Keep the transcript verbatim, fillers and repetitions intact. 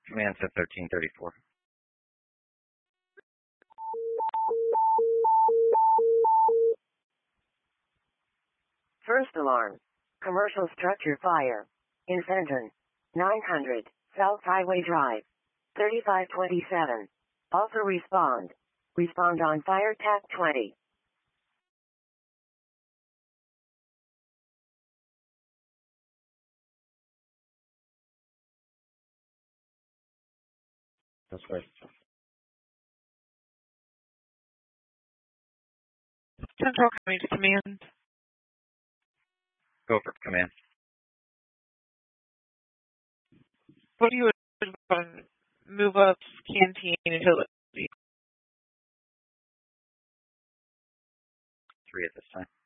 Command said thirteen thirty-four. First alarm. Commercial structure fire. In Fenton. nine hundred, South Highway Drive. thirty-five twenty-seven. Also respond. Respond on fire T A C twenty. That's right. Central County to Command. Go for command. What do you advise? Move up canteen until Three at this time.